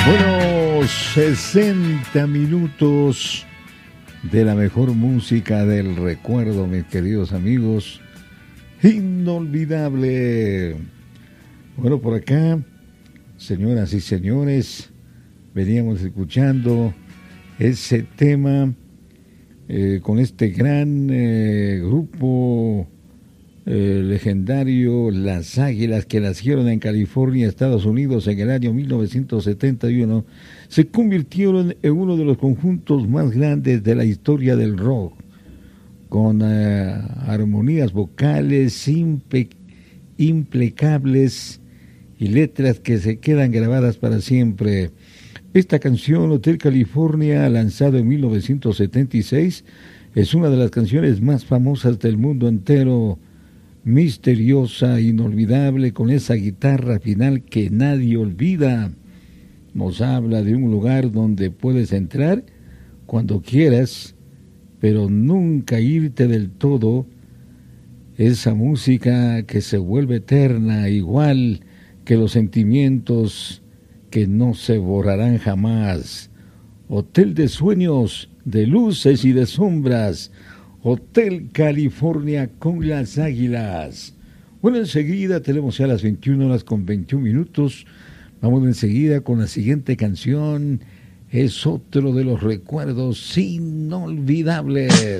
Bueno, 60 minutos de la mejor música del recuerdo, mis queridos amigos. Inolvidable. Bueno, por acá, señoras y señores, veníamos escuchando ese tema con este gran grupo legendario, Las Águilas, que nacieron en California, Estados Unidos, en el año 1971, se convirtieron en uno de los conjuntos más grandes de la historia del rock, con armonías vocales impecables y letras que se quedan grabadas para siempre. Esta canción, Hotel California, lanzado en 1976, es una de las canciones más famosas del mundo entero, misteriosa, inolvidable, con esa guitarra final que nadie olvida. Nos habla de un lugar donde puedes entrar cuando quieras, pero nunca irte del todo. Esa música que se vuelve eterna, igual que los sentimientos que no se borrarán jamás. Hotel de sueños, de luces y de sombras. Hotel California con Las Águilas. Bueno, enseguida tenemos ya las 21 horas con 21 minutos. Vamos enseguida con la siguiente canción. Es otro de los recuerdos inolvidables.